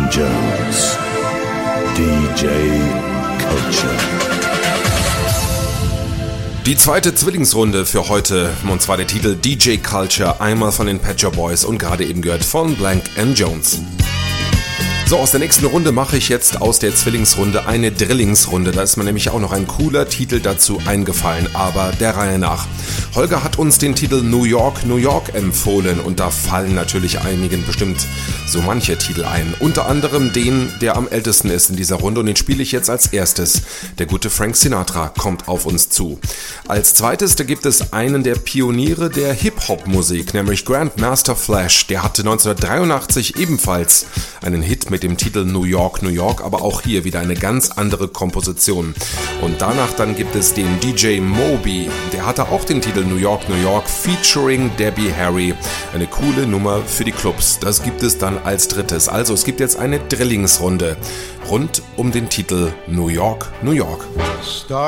Jones, DJ Culture. Die zweite Zwillingsrunde für heute, und zwar der Titel DJ Culture, einmal von den Pet Shop Boys und gerade eben gehört von Blank & Jones. So, aus der nächsten Runde mache ich jetzt aus der Zwillingsrunde eine Drillingsrunde. Da ist mir nämlich auch noch ein cooler Titel dazu eingefallen, aber der Reihe nach. Holger hat uns den Titel New York, New York empfohlen und da fallen natürlich einigen bestimmt so manche Titel ein. Unter anderem den, der am ältesten ist in dieser Runde und den spiele ich jetzt als erstes. Der gute Frank Sinatra kommt auf uns zu. Als zweites, da gibt es einen der Pioniere der Hip-Hop-Musik, nämlich Grandmaster Flash. Der hatte 1983 ebenfalls einen Hit mit dem Titel New York, New York, aber auch hier wieder eine ganz andere Komposition. Und danach dann gibt es den DJ Moby, der hatte auch den Titel New York, New York, featuring Debbie Harry. Eine coole Nummer für die Clubs. Das gibt es dann als drittes. Also es gibt jetzt eine Drillingsrunde rund um den Titel New York, New York.